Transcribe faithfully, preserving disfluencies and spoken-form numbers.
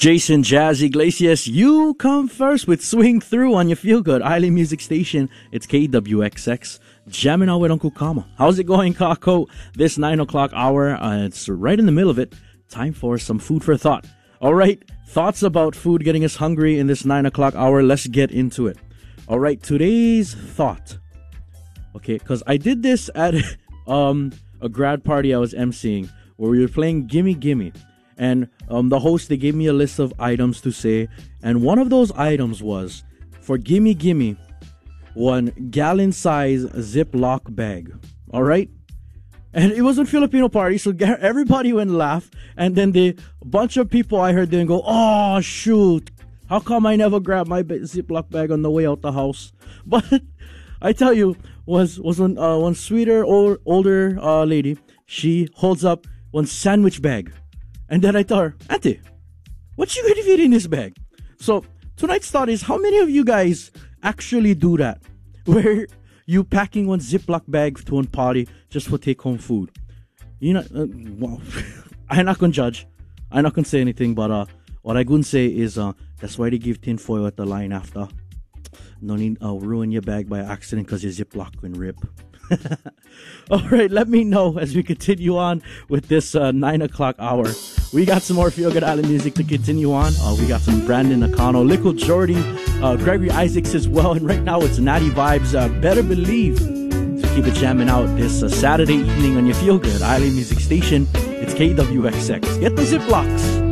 Jason Jazz Iglesias, you come first with Swing Through on your Feel Good Island Music Station. It's K W X X, jamming out with Uncle Kama. How's it going, Kako? This nine o'clock hour, uh, it's right in the middle of it. Time for some food for thought. All right, thoughts about food getting us hungry in this nine o'clock hour. Let's get into it. All right, today's thought. Okay, because I did this at um a grad party I was emceeing where we were playing Gimme Gimme. And um, the host, they gave me a list of items to say. And one of those items was, for Gimme Gimme, one gallon-size Ziploc bag. All right? And it was a Filipino party, so everybody went and laughed. And then the a bunch of people I heard didn't go, oh, shoot. How come I never grabbed my Ziploc bag on the way out the house? But I tell you, was was one, uh, one sweeter, old, older uh, lady. She holds up one sandwich bag. And then I tell her, Auntie, what you going to fit in this bag? So tonight's thought is, how many of you guys actually do that? Where you packing one Ziploc bag to one party just for take home food? You know, uh, well, I'm not going to judge. I'm not going to say anything, but uh, what I going to say is uh, that's why they give tin foil at the line after. No need to uh, ruin your bag by accident because your Ziploc can rip. All right, let me know as we continue on with this uh, nine o'clock hour. We got some more Feel Good Island music to continue on. Uh, we got some Brandon Nakano, Liquid Jordy, uh, Gregory Isaacs as well. And right now it's Natty Vibes, uh, Better Believe. So keep it jamming out this uh, Saturday evening on your Feel Good Island Music Station. It's K W X X. Get the Ziplocs.